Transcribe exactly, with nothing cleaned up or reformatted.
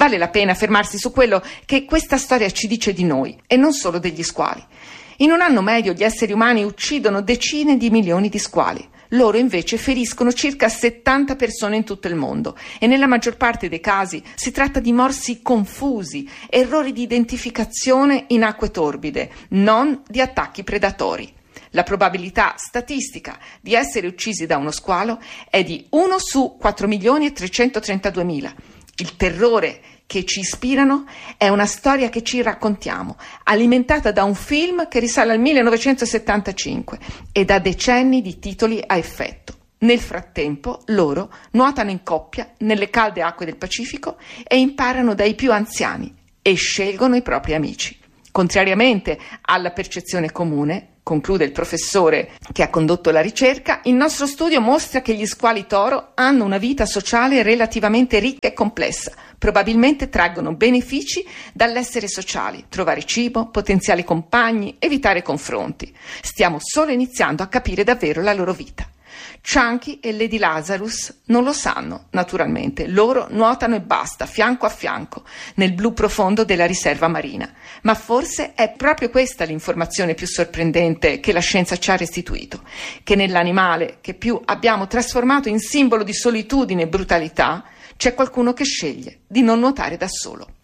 Vale la pena fermarsi su quello che questa storia ci dice di noi, e non solo degli squali. In un anno medio gli esseri umani uccidono decine di milioni di squali. Loro invece feriscono circa settanta persone in tutto il mondo e nella maggior parte dei casi si tratta di morsi confusi, errori di identificazione in acque torbide, non di attacchi predatori. La probabilità statistica di essere uccisi da uno squalo è di uno su quattro milioni e trecentotrentaduemila. Il terrore che ci ispirano è una storia che ci raccontiamo, alimentata da un film che risale al millenovecentosettantacinque e da decenni di titoli a effetto. Nel frattempo loro nuotano in coppia nelle calde acque del Pacifico e imparano dai più anziani e scelgono i propri amici. Contrariamente alla percezione comune, conclude il professore che ha condotto la ricerca, il nostro studio mostra che gli squali toro hanno una vita sociale relativamente ricca e complessa. Probabilmente traggono benefici dall'essere sociali, trovare cibo, potenziali compagni, evitare confronti. Stiamo solo iniziando a capire davvero la loro vita. Chunky e Lady Lazarus non lo sanno, naturalmente. Loro nuotano e basta, fianco a fianco, nel blu profondo della riserva marina. Ma forse è proprio questa l'informazione più sorprendente che la scienza ci ha restituito, che nell'animale che più abbiamo trasformato in simbolo di solitudine e brutalità c'è qualcuno che sceglie di non nuotare da solo.